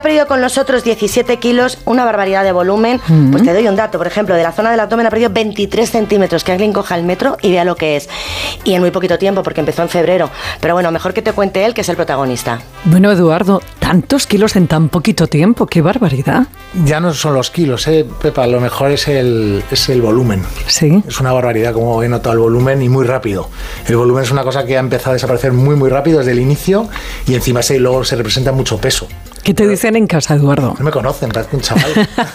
perdido con los otros 17 kilos, una barbaridad de volumen. Pues te doy un dato, por ejemplo, de la zona del abdomen ha perdido 23 centímetros, que alguien coja el metro y vea lo que es. Y en muy poquito tiempo, porque empezó en febrero. Pero bueno, mejor que te cuente él, que es el protagonista. Bueno, Eduardo, tantos kilos en tan poquito tiempo, qué barbaridad. Ya no son los kilos, Pepa, lo mejor es el volumen. Sí. Es una barbaridad como he notado el volumen y muy rápido. El volumen es una cosa que ha empezado a desaparecer muy, muy rápido desde el inicio y encima luego se representa mucho peso. ¿Qué te dicen en casa, Eduardo? No me conocen, parece un chaval.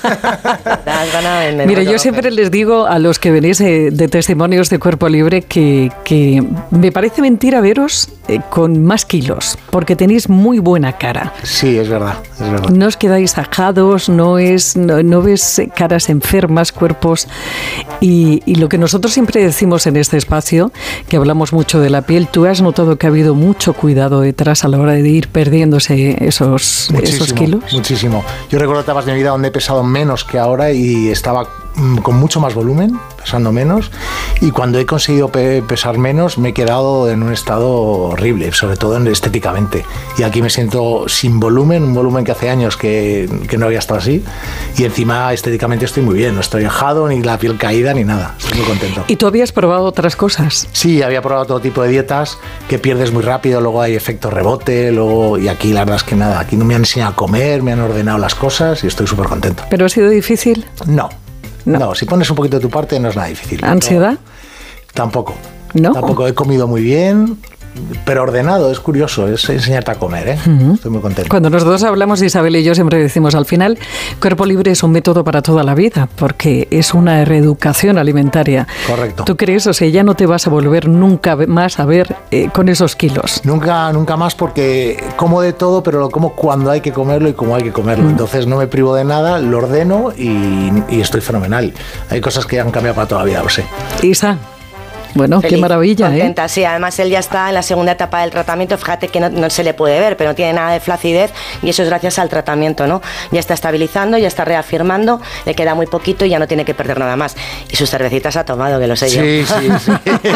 Mira, yo siempre les digo a los que venís de testimonios de Cuerpo Libre que me parece mentira veros con más kilos, porque tenéis muy buena cara. Sí, es verdad, es verdad. No os quedáis ajados, no ves caras enfermas, cuerpos. Y lo que nosotros siempre decimos en este espacio, que hablamos mucho de la piel, tú has notado que ha habido mucho cuidado detrás a la hora de ir perdiéndose esos kilos. Muchísimo. Yo recuerdo etapas de mi vida donde he pesado menos que ahora y estaba con mucho más volumen, pesando menos, y cuando he conseguido pesar menos me he quedado en un estado horrible, sobre todo estéticamente, y aquí me siento sin volumen, un volumen que hace años que no había estado así, y encima estéticamente estoy muy bien, no estoy ajado, ni la piel caída, ni nada, estoy muy contento. ¿Y tú habías probado otras cosas? Sí, había probado todo tipo de dietas que pierdes muy rápido, luego hay efecto rebote, y aquí la verdad es que nada, aquí no me han enseñado a comer, me han ordenado las cosas y estoy súper contento. ¿Pero ha sido difícil? No, si pones un poquito de tu parte no es nada difícil. ¿Ansiedad? No, tampoco. ¿No? Tampoco, he comido muy bien, pero ordenado, es curioso, es enseñarte a comer, Estoy muy contento. Cuando nosotros hablamos, Isabel y yo siempre decimos al final, Cuerpo Libre es un método para toda la vida, porque es una reeducación alimentaria. Correcto. ¿Tú crees? O sea, ya no te vas a volver nunca más a ver con esos kilos. Nunca más, porque como de todo, pero lo como cuando hay que comerlo y como hay que comerlo. Entonces no me privo de nada, lo ordeno y estoy fenomenal. Hay cosas que han cambiado para toda la vida, lo sé. Isa. Bueno, feliz, qué maravilla, contenta, sí. Además, él ya está en la segunda etapa del tratamiento. Fíjate que no se le puede ver, pero no tiene nada de flacidez y eso es gracias al tratamiento, ¿no? Ya está estabilizando, ya está reafirmando, le queda muy poquito y ya no tiene que perder nada más. Y sus cervecitas ha tomado, que lo sé yo. Sí.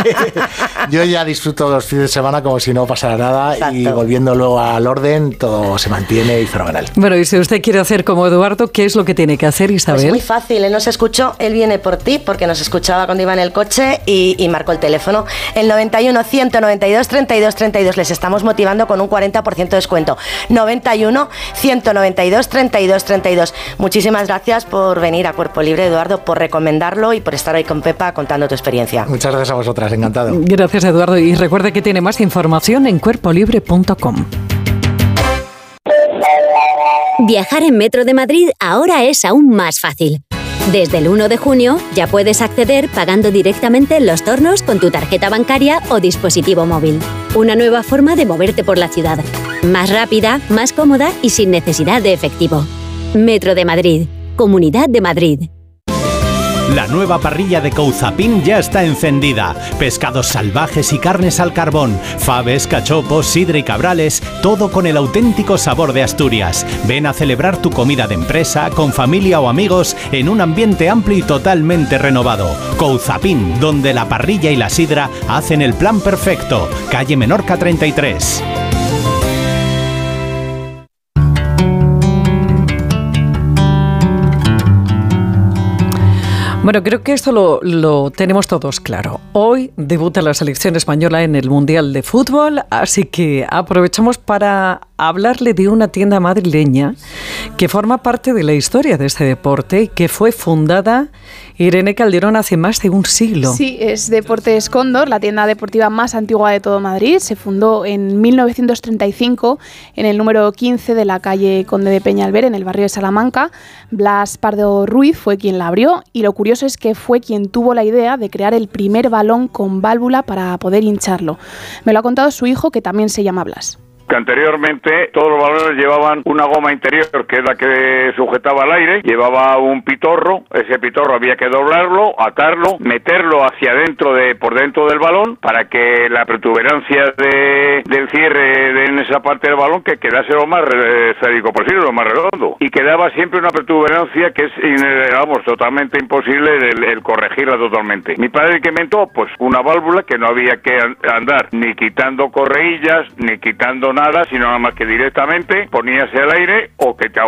Yo ya disfruto los fines de semana como si no pasara nada. Exacto. Y volviendo luego al orden, todo se mantiene y fenomenal. Bueno, y si usted quiere hacer como Eduardo, ¿qué es lo que tiene que hacer, Isabel? Pues muy fácil, él nos escuchó, él viene por ti, porque nos escuchaba cuando iba en el coche y marcó el teléfono, el 91 192 32 32. Les estamos motivando con un 40% de descuento. 91 192 32 32. Muchísimas gracias por venir a Cuerpo Libre, Eduardo, por recomendarlo y por estar hoy con Pepa contando tu experiencia. Muchas gracias a vosotras, encantado. Gracias, Eduardo, y recuerde que tiene más información en cuerpolibre.com. Viajar en Metro de Madrid ahora es aún más fácil. Desde el 1 de junio ya puedes acceder pagando directamente en los tornos con tu tarjeta bancaria o dispositivo móvil. Una nueva forma de moverte por la ciudad. Más rápida, más cómoda y sin necesidad de efectivo. Metro de Madrid. Comunidad de Madrid. La nueva parrilla de Couzapin ya está encendida. Pescados salvajes y carnes al carbón, faves, cachopos, sidra y cabrales, todo con el auténtico sabor de Asturias. Ven a celebrar tu comida de empresa, con familia o amigos, en un ambiente amplio y totalmente renovado. Couzapin, donde la parrilla y la sidra hacen el plan perfecto. Calle Menorca 33. Bueno, creo que esto lo tenemos todos claro. Hoy debuta la selección española en el Mundial de Fútbol, así que aprovechamos para hablarle de una tienda madrileña que forma parte de la historia de este deporte y que fue fundada, Irene Calderón, hace más de un siglo. Sí, es Deportes Cóndor, la tienda deportiva más antigua de todo Madrid. Se fundó en 1935 en el número 15 de la calle Conde de Peñalver, en el barrio de Salamanca. Blas Pardo Ruiz fue quien la abrió y lo curioso es que fue quien tuvo la idea de crear el primer balón con válvula para poder hincharlo. Me lo ha contado su hijo, que también se llama Blas. Que anteriormente todos los balones llevaban una goma interior, que es la que sujetaba al aire, llevaba un pitorro, ese pitorro había que doblarlo, atarlo, meterlo hacia adentro, por dentro del balón, para que la protuberancia del cierre en esa parte del balón que quedase lo más esférico posible, lo más redondo, y quedaba siempre una protuberancia que es, totalmente imposible el corregirla totalmente. Mi padre que inventó, pues una válvula que no había que andar ni quitando correillas, ni quitando nada, sino nada más que directamente poníase al aire o que te